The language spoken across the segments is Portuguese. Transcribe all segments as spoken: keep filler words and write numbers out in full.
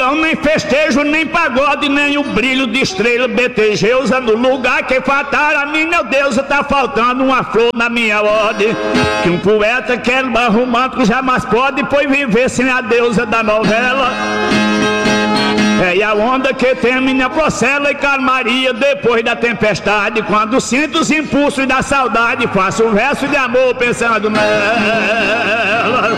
violão, nem festejo, nem pagode, nem o brilho de estrela betejeusa no lugar que faltar a mim, meu Deus, tá faltando uma flor na minha ode. Que um poeta quer um romântico jamais pode, pois viver sem a deusa da novela. É e a onda que tem minha procela e calmaria depois da tempestade. Quando sinto os impulsos da saudade, faço um verso de amor pensando nela.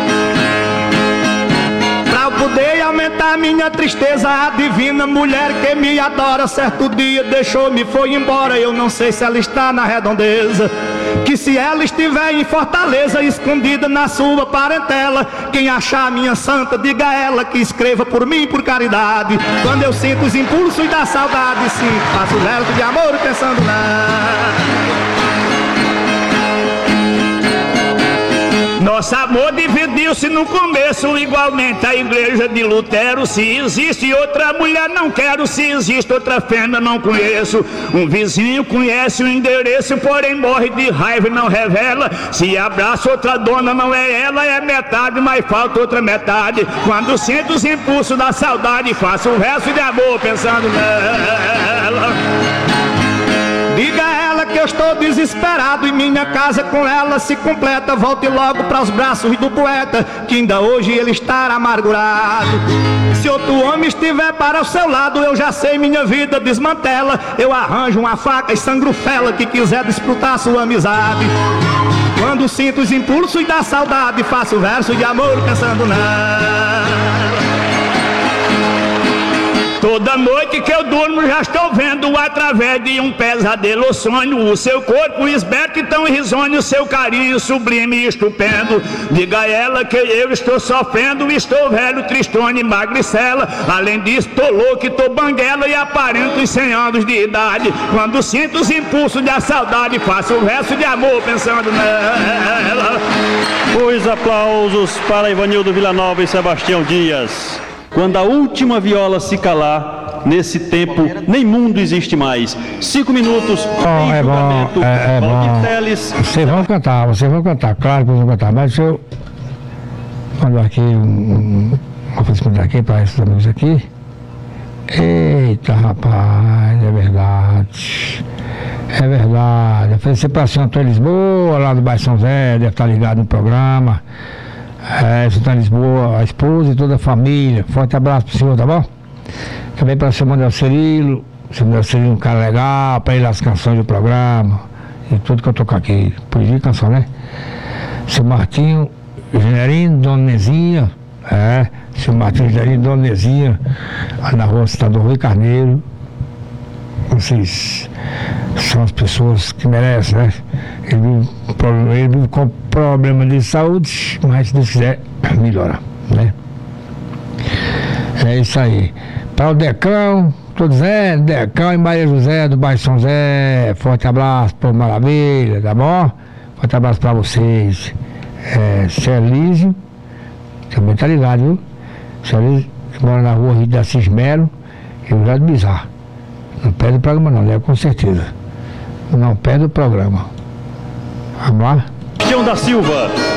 Pra poder aumentar minha tristeza, a divina mulher que me adora certo dia deixou-me, foi embora. Eu não sei se ela está na redondeza, que se ela estiver em Fortaleza, escondida na sua parentela. Quem achar minha santa, diga a ela que escreva por mim por caridade. Quando eu sinto os impulsos da saudade, sim, faço verso de amor pensando nela. Nosso amor dividiu-se no começo, igualmente a igreja de Lutero. Se existe outra mulher, não quero. Se existe outra fêmea, não conheço. Um vizinho conhece o endereço, porém morre de raiva e não revela. Se abraça outra dona, não é ela, é metade, mas falta outra metade. Quando sinto os impulsos da saudade, faço um verso de amor pensando nela. Diga a ela que eu estou desesperado e minha casa com ela se completa. Volte logo para os braços do poeta, que ainda hoje ele está amargurado. Se outro homem estiver para o seu lado, eu já sei, minha vida desmantela. Eu arranjo uma faca e sangrufela que quiser disputar sua amizade. Quando sinto os impulsos da saudade, faço verso de amor pensando nela. Toda noite que eu durmo já estou vendo através de um pesadelo ou sonho o seu corpo esberto e tão risonho, o seu carinho sublime e estupendo. Diga a ela que eu estou sofrendo, estou velho, tristone, magricela. Além disso, tô louco, tô banguela e aparento os cem anos de idade. Quando sinto os impulsos da saudade, faço o verso de amor pensando nela. Os aplausos para Ivanildo Villanova e Sebastião Dias. Quando a última viola se calar, nesse tempo, nem mundo existe mais. Cinco minutos, bom, é bom, é, é bom. Teles. Vocês vão cantar, vocês vão cantar, claro que vão cantar, mas eu mando aqui um, uma coisa aqui para esses amigos aqui. Eita, rapaz, é verdade, é verdade. Eu fiz para São Antônio Lisboa, lá do bairro São Zé, deve estar ligado no programa. É, você está em Lisboa, a esposa e toda a família. Forte abraço pro senhor, tá bom? Também para o seu Manuel Cirilo. O seu Manuel Cirilo é um cara legal, para ele as canções do programa e tudo que eu toco aqui. Poesia e canção, né? Seu Martinho Generino, Dona Nezinha. É, seu Martinho Generino, Dona Nezinha, lá na rua Cidadão Rui Carneiro. Vocês são as pessoas que merecem, né? Ele vive, ele vive com problema de saúde, mas se Deus quiser, melhora, né? É isso aí. Para o Decão, tô dizendo, Decão e Maria José do bairro São Zé, forte abraço, por maravilha, tá bom? Forte abraço para vocês. É, Celísio, também tá ligado, viu? Celísio, que mora na rua Rio da Cismero e o José do Bizarro. Não perde o programa não, né? Com certeza. Não perde o programa. Vamos lá? Tião da Silva.